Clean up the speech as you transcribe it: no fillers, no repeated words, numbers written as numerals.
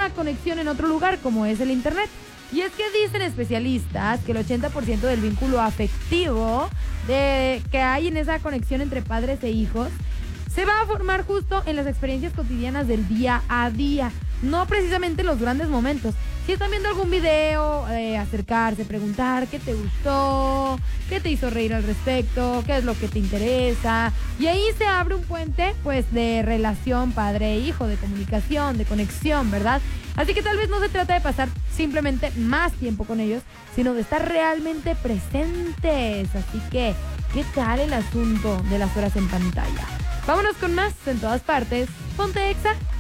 una conexión en otro lugar como es el internet. Y es que dicen especialistas que el 80% del vínculo afectivo que hay en esa conexión entre padres e hijos se va a formar justo en las experiencias cotidianas del día a día, no precisamente los grandes momentos. Si están viendo algún video, acercarse, preguntar qué te gustó, qué te hizo reír al respecto, qué es lo que te interesa. Y ahí se abre un puente, pues, de relación padre-hijo, de comunicación, de conexión, ¿verdad? Así que tal vez no se trata de pasar simplemente más tiempo con ellos, sino de estar realmente presentes. Así que, ¿qué tal el asunto de las horas en pantalla? Vámonos con más en todas partes. Ponte Exa.